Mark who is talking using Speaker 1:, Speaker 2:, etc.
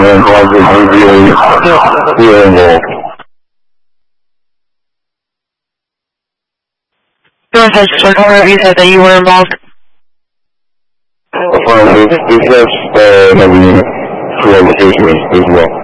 Speaker 1: and obviously we were involved.
Speaker 2: Go ahead, sir. However, you said that you were involved.
Speaker 1: This has another unit for location as well.